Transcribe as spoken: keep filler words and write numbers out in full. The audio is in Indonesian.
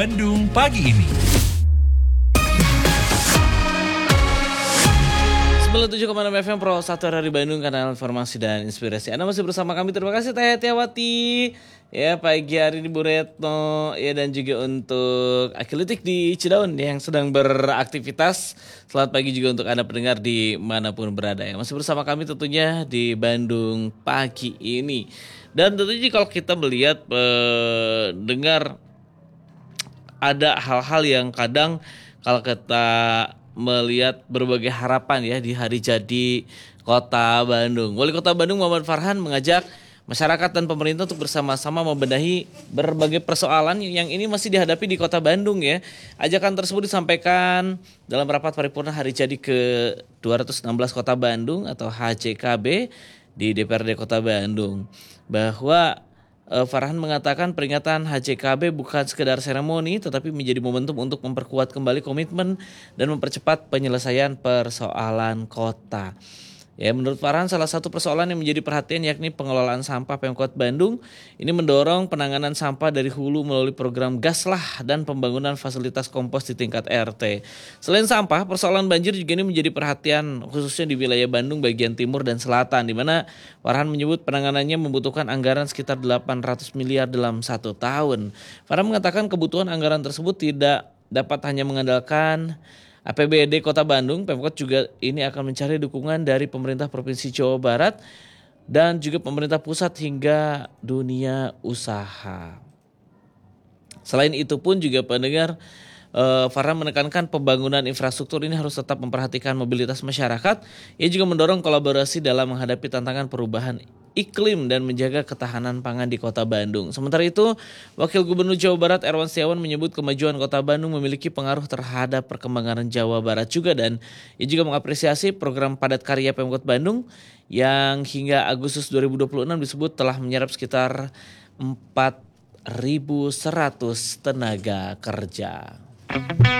Bandung Pagi Ini. sembilan puluh tujuh koma enam F M Pro satu dari Bandung, kanal informasi dan inspirasi. Anda masih bersama kami, terima kasih Teh Tiawati. Ya, pagi hari ini Bu Retno, ya, dan juga untuk Akilitik di Cidaun yang sedang beraktivitas. Selamat pagi juga untuk Anda pendengar dimanapun berada ya. Masih bersama kami tentunya di Bandung Pagi Ini. Dan tentunya kalau kita melihat, eh, dengar ada hal-hal yang kadang kalau kita melihat berbagai harapan ya di hari jadi Kota Bandung. Wali Kota Bandung Muhammad Farhan mengajak masyarakat dan pemerintah untuk bersama-sama membenahi berbagai persoalan yang ini masih dihadapi di Kota Bandung ya. Ajakan tersebut disampaikan dalam rapat paripurna hari jadi ke dua ratus enam belas Kota Bandung atau H J K B di D P R D Kota Bandung. Bahwa Farhan mengatakan peringatan H J K B bukan sekedar seremoni tetapi menjadi momentum untuk memperkuat kembali komitmen dan mempercepat penyelesaian persoalan kota. Ya, menurut Farhan salah satu persoalan yang menjadi perhatian yakni pengelolaan sampah Pemkot Bandung. Ini mendorong penanganan sampah dari hulu melalui program Gaslah dan pembangunan fasilitas kompos di tingkat R T. Selain sampah, persoalan banjir juga ini menjadi perhatian khususnya di wilayah Bandung bagian timur dan selatan, di mana Farhan menyebut penanganannya membutuhkan anggaran sekitar delapan ratus miliar dalam satu tahun. Farhan mengatakan kebutuhan anggaran tersebut tidak dapat hanya mengandalkan A P B D Kota Bandung. Pemkot juga ini akan mencari dukungan dari pemerintah Provinsi Jawa Barat dan juga pemerintah pusat hingga dunia usaha. Selain itu pun juga pendengar, eh, Farhan menekankan pembangunan infrastruktur ini harus tetap memperhatikan mobilitas masyarakat. Ia juga mendorong kolaborasi dalam menghadapi tantangan perubahan iklim dan menjaga ketahanan pangan di Kota Bandung. Sementara itu, Wakil Gubernur Jawa Barat Erwan Setiawan menyebut kemajuan Kota Bandung memiliki pengaruh terhadap perkembangan Jawa Barat juga, dan ia juga mengapresiasi program padat karya Pemkot Bandung yang hingga Agustus dua ribu dua puluh enam disebut telah menyerap sekitar empat ribu seratus tenaga kerja.